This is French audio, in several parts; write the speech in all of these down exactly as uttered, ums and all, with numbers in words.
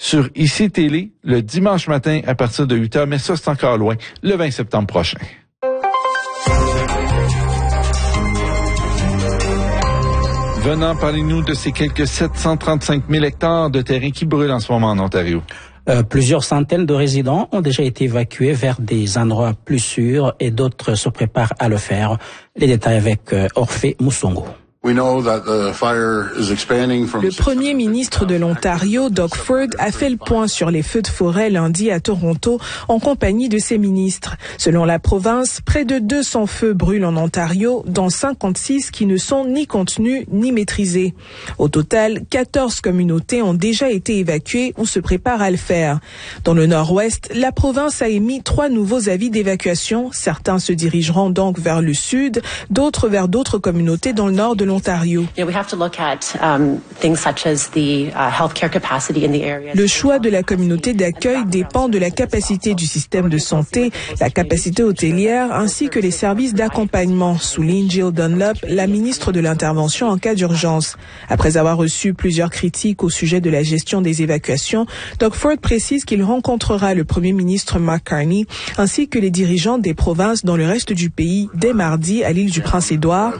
sur I C Télé le dimanche matin à partir de huit heures, mais ça, c'est encore loin, le vingt septembre prochain. Venant, parlez-nous de ces quelques sept cent trente-cinq mille hectares de terrain qui brûlent en ce moment en Ontario. Euh, plusieurs centaines de résidents ont déjà été évacués vers des endroits plus sûrs et d'autres se préparent à le faire. Les détails avec euh, Orphée Moussongo. Le premier ministre de l'Ontario, Doug Ford, a fait le point sur les feux de forêt lundi à Toronto en compagnie de ses ministres. Selon la province, près de deux cents feux brûlent en Ontario, dont cinquante-six qui ne sont ni contenus ni maîtrisés. Au total, quatorze communautés ont déjà été évacuées ou se préparent à le faire. Dans le nord-ouest, la province a émis trois nouveaux avis d'évacuation. Certains se dirigeront donc vers le sud, d'autres vers d'autres communautés dans le nord de l'Ontario. Le choix de la communauté d'accueil dépend de la capacité du système de santé, la capacité hôtelière ainsi que les services d'accompagnement, souligne Jill Dunlop, la ministre de l'Intervention en cas d'urgence. Après avoir reçu plusieurs critiques au sujet de la gestion des évacuations, Doug Ford précise qu'il rencontrera le premier ministre Mark Carney ainsi que les dirigeants des provinces dans le reste du pays dès mardi à l'île du Prince-Édouard,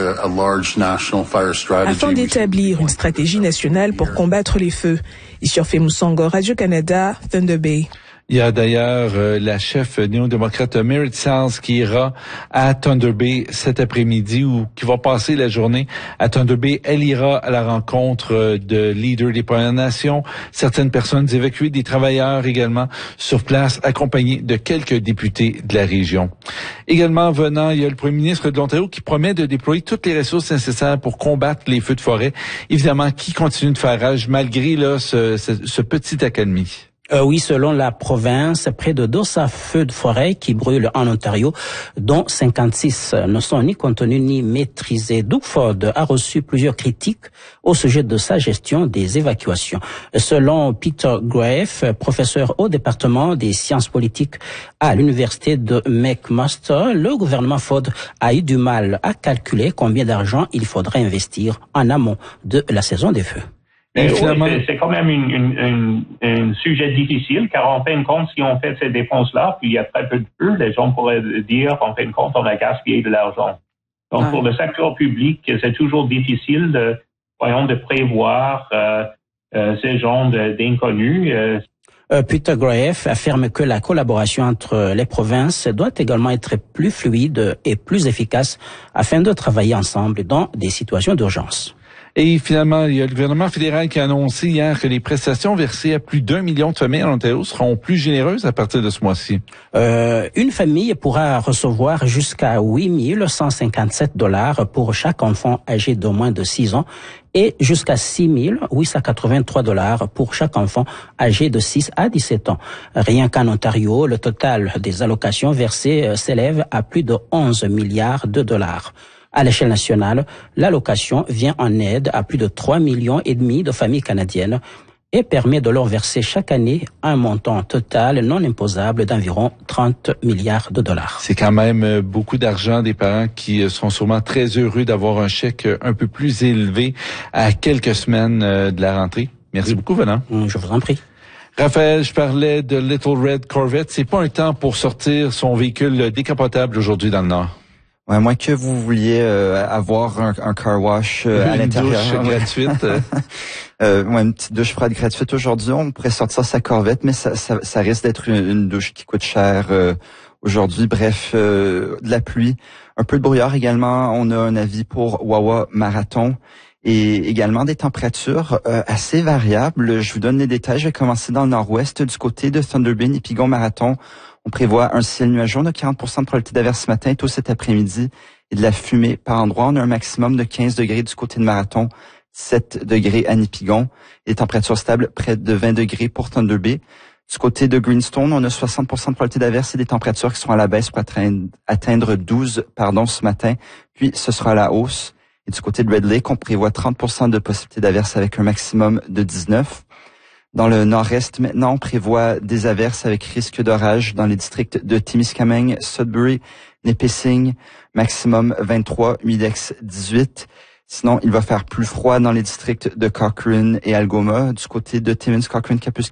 afin d'établir une stratégie nationale pour combattre les feux. Ici Orphée Moussongo, Radio-Canada, Thunder Bay. Il y a d'ailleurs euh, la chef néo-démocrate Merit Salz qui ira à Thunder Bay cet après-midi ou qui va passer la journée à Thunder Bay. Elle ira à la rencontre de leaders des Premières Nations, certaines personnes évacuées, des travailleurs également sur place, accompagnés de quelques députés de la région. Également venant, il y a le premier ministre de l'Ontario qui promet de déployer toutes les ressources nécessaires pour combattre les feux de forêt, évidemment qui continue de faire rage malgré là ce, ce, ce petit accalmie. Euh, oui, selon la province, près de deux cents feux de forêt qui brûlent en Ontario, dont cinquante-six ne sont ni contenus ni maîtrisés. Doug Ford a reçu plusieurs critiques au sujet de sa gestion des évacuations. Selon Peter Graeff, professeur au département des sciences politiques à l'université de McMaster, le gouvernement Ford a eu du mal à calculer combien d'argent il faudrait investir en amont de la saison des feux. Mais oui, c'est, c'est quand même une, une, une, un sujet difficile, car en fin de compte, si on fait ces dépenses-là, puis il y a très peu de feux, les gens pourraient dire, en fin de compte, on a gaspillé de l'argent. Donc, ah. pour le secteur public, c'est toujours difficile de, voyons, de prévoir euh, euh, ces genres de, d'inconnus. Euh. Euh, Peter Graeff affirme que la collaboration entre les provinces doit également être plus fluide et plus efficace afin de travailler ensemble dans des situations d'urgence. Et finalement, il y a le gouvernement fédéral qui a annoncé hier que les prestations versées à plus d'un million de familles en Ontario seront plus généreuses à partir de ce mois-ci. Euh, une famille pourra recevoir jusqu'à huit mille cent cinquante-sept dollars pour chaque enfant âgé de moins de six ans et jusqu'à six mille huit cent quatre-vingt-trois dollars pour chaque enfant âgé de six à dix-sept ans. Rien qu'en Ontario, le total des allocations versées s'élève à plus de onze milliards de dollars. À l'échelle nationale, l'allocation vient en aide à plus de trois millions et demi de familles canadiennes et permet de leur verser chaque année un montant total non imposable d'environ trente milliards de dollars. C'est quand même beaucoup d'argent, des parents qui seront sûrement très heureux d'avoir un chèque un peu plus élevé à quelques semaines de la rentrée. Merci oui. beaucoup, Venant. Je vous en prie. Raphaël, je parlais de Little Red Corvette. C'est pas un temps pour sortir son véhicule décapotable aujourd'hui dans le Nord. Ouais, à moins que vous vouliez euh, avoir un, un car wash euh, à l'intérieur. Une douche gratuite. euh, ouais, une petite douche froide gratuite aujourd'hui. On pourrait sortir sa Corvette, mais ça, ça, ça risque d'être une, une douche qui coûte cher euh, aujourd'hui. Bref, euh, de la pluie, un peu de brouillard également. On a un avis pour Wawa Marathon et également des températures euh, assez variables. Je vous donne les détails. Je vais commencer dans le nord-ouest du côté de Thunder Bay et Pigon Marathon. On prévoit un ciel nuageux, on a quarante pour cent de probabilité d'averse ce matin, tôt cet après-midi, et de la fumée par endroit. On a un maximum de quinze degrés du côté de Marathon, sept degrés à Nipigon, et des températures stables près de vingt degrés pour Thunder Bay. Du côté de Greenstone, on a soixante pour cent de probabilité d'averse et des températures qui sont à la baisse pour atteindre, atteindre douze pardon, ce matin, puis ce sera à la hausse. Et du côté de Red Lake, on prévoit trente pour cent de possibilité d'averse avec un maximum de dix-neuf. Dans le nord-est, maintenant, on prévoit des averses avec risque d'orage dans les districts de Témiscamingue, Sudbury, Nipissing, maximum vingt-trois, Humidex dix-huit. Sinon, il va faire plus froid dans les districts de Cochrane et Algoma. Du côté de Timmins, Cochrane, Kapuskasing,